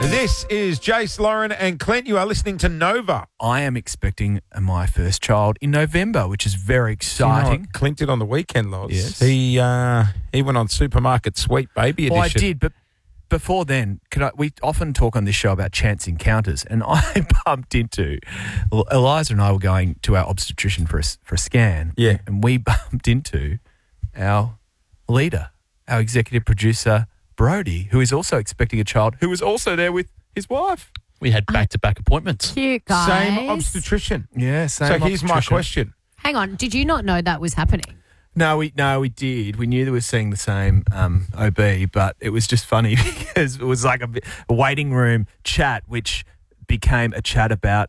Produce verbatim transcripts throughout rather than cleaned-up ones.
This is Jace, Lauren and Clint. You are listening to Nova. I am expecting my first child in November, which is very Do you know exciting. what Clint did on the weekend, Loz? Yes. He, uh, he went on Supermarket Sweet Baby Edition. Well, I did, but before then, could I, we often talk on this show about chance encounters, and I bumped into, well, Eliza and I were going to our obstetrician for a, s- for a scan, Yeah. and we bumped into our leader, our executive producer, Brody, who is also expecting a child, who was also there with his wife. We had back-to-back appointments. Cute, guys. Same obstetrician. Yeah, So same here's my obstetrician. question. Hang on. Did you not know that was happening? No, we no, we did. We knew they were seeing the same um, O B, but it was just funny because it was like a, bit- a waiting room chat, which became a chat about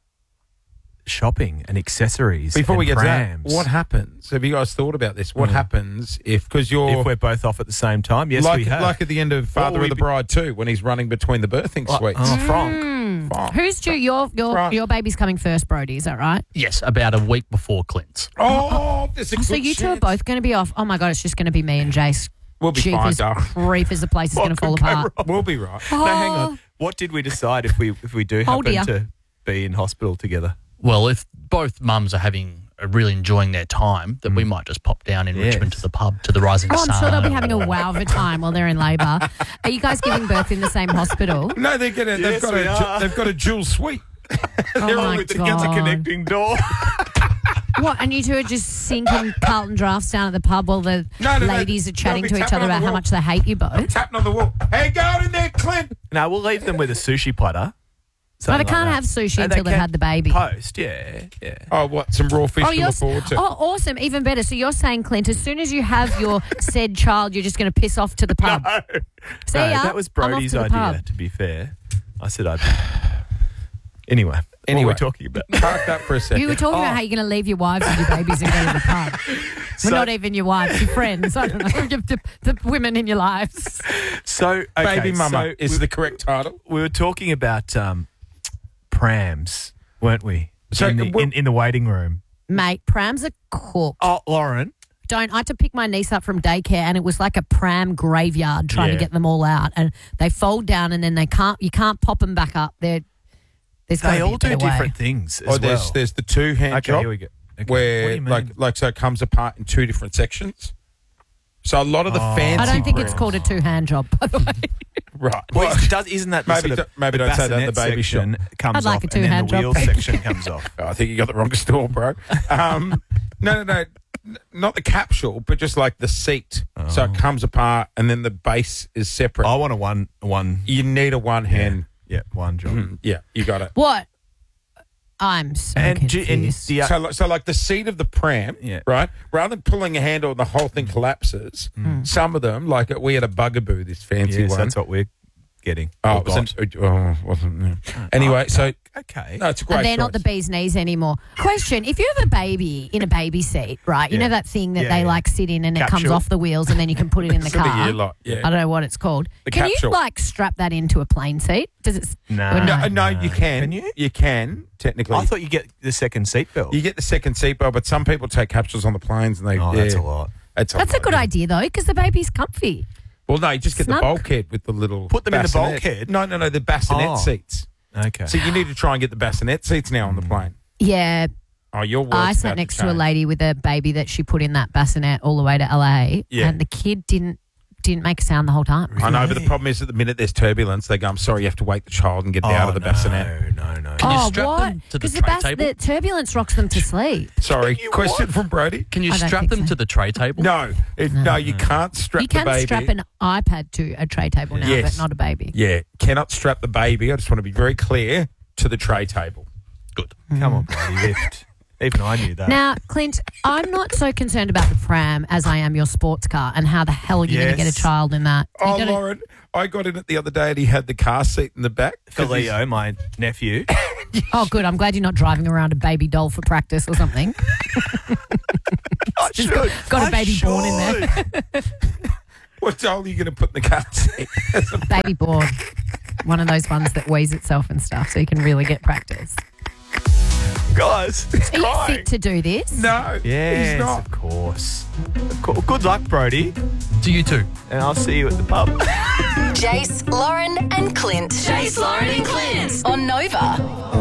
shopping and accessories. Before and we get prams. to that, what happens? Have you guys thought about this? What Mm. happens if, because you're if we're both off at the same time? Yes, like, we have. like at the end of What Father will of the we be- Bride too, when he's running between the birthing Like, suites. oh, Frank. Hmm. Fine. Who's due? Your your Right. your baby's coming first, Brody. Is that right? Yes, about a week before Clint's. Oh, there's a Oh, good so you two are chance. both going to be off. Oh my god, it's just going to be me and Jace. We'll be fine, Jeepers darling. creepers, the place is What going to fall could go apart. wrong? We'll be right. No, hang Oh. on. What did we decide if we if we do Oh, happen dear. to be in hospital together? Well, if both mums are having are really enjoying their time, then we might just pop down in Yes. Richmond to the pub to the Rising Oh, Sun. I'm sure they'll be having a wow of a time while they're in labour. Are you guys giving birth in the same hospital? No, they're gonna, they've Yes, got we a are. they've got a dual suite. Oh They're all my with the god! Interconnecting door. What? And you two are just sinking Carlton drafts down at the pub while the No, no, no. ladies are chatting They'll to be each tapping other on the about how wall. much they hate you both. Tapping on the wall. Hey, go out in there, Clint. No, we'll leave them with a sushi platter. But I Something can't like have that. sushi And until they they've can had the baby. Post, yeah, yeah. Oh, what? Some raw fish Oh, to you're look forward to. oh, awesome! Even better. So you're saying, Clint, as soon as you have your said child, you're just going to piss off to the pub. See no, ya. that was I'm off Brody's to the idea, pub. to be fair. I said I'd. Anyway, Anyway. what we're talking about. Park that for a second. You were talking Oh. about how you're going to leave your wives and your babies and go to the pub. So- Well, not even your wives, your friends. I don't know. the, the women in your lives. So, okay, Baby mama so is we, the correct title. we were talking about um, prams, weren't we? So, in, the, well- in, in the waiting room. Mate, prams are cooked. Oh, Lauren. Don't I had to pick my niece up from daycare, and it was like a pram graveyard trying Yeah. to get them all out. And they fold down, and then they can't. You can't pop them back up. They're there's gotta They be all a do better way. different things as Oh, there's well. there's the two hand okay, job here we go. Okay. What do where you mean? like like so it comes apart in two different sections. So a lot of the Oh. fancy. I don't think it's brands- called a two hand job, by the way. right. Well, Well, it does, isn't that the Maybe sort of don't- maybe the don't say that in the bassinet baby section comes I'd like off a and then two-hand the wheel job. section comes off. I think you got the wrong store, bro. Um, no, no, no, n- not the capsule, but just like the seat. So it comes apart, and then the base is separate. I want a one one. You need a one hand. Yeah, one job. Mm, Yeah, you got it. What? I'm so And, do, and confused. the, So, like- so like the seat of the pram, Yeah. right? Rather than pulling a handle and the whole thing collapses, some of them, like we had a Bugaboo, this fancy yes, one. that's what we're getting. oh, Or it wasn't, got. oh, wasn't. Yeah. Anyway, so Okay. no, it's a great. and they're not the choice. bee's knees anymore. Question: if you have a baby in a baby seat, right? You Yeah. know that thing that Yeah, they yeah. like sit in and it comes Capsule. off the wheels and then you can put it in the Sort of car. year lot, yeah. I don't know what it's called. The can capsule. you like strap that into a plane seat? Does it? No. or No, no, you can. Can you? You can technically. I thought you get the second seatbelt. you get the second seatbelt, but some people take capsules on the planes, and they. Oh, yeah, that's a lot. That's a, That's a lot, good yeah. idea though, because the baby's comfy. Well, no, you just get Snug. the bulkhead with the little. Put them in the bassinet. bulkhead? No, no, no, the bassinet Oh. seats. Okay. So you need to try and get the bassinet seats now on the plane. Yeah, Oh, your world's I about sat next to a change. lady with a baby that she put in that bassinet all the way to L A, Yeah. and the kid didn't didn't make a sound the whole time. I know, but the Really? problem is at the minute there's turbulence, they go, I'm sorry, you have to wake the child and get it out of the bassinet. No, no, no. Can you oh, strap what? them to the 'Cause tray bas- table? the turbulence rocks them to sleep. Sorry, You question what? from Brody? Can you I don't strap think them so. to the tray table? No, it, no, you can't strap You can the baby. strap an iPad to a tray table now, Yes. but not a baby. Yeah, cannot strap the baby. I just want to be very clear to the tray table. Good. Come on, bloody lift. Even I knew that. Now, Clint, I'm not so concerned about the pram as I am your sports car and how the hell you're going to Yes. get a child in that. You Oh, gotta- Lauren, I got in it the other day and he had the car seat in the back. For 'cause he's- Leo, my nephew. Oh, good. I'm glad you're not driving around a baby doll for practice or something. I should. got a I baby born in there. should. What doll are you going to put in the car seat? Baby board. One of those ones that weighs itself and stuff so you can really get practice. Guys, it's Are you crying. fit to do this? No, Yes, he's not. of course. Of course. Good luck, Brody. To you too. And I'll see you at the pub. Jace, Lauren, and Clint. Chase, Lauren and Clint on Nova.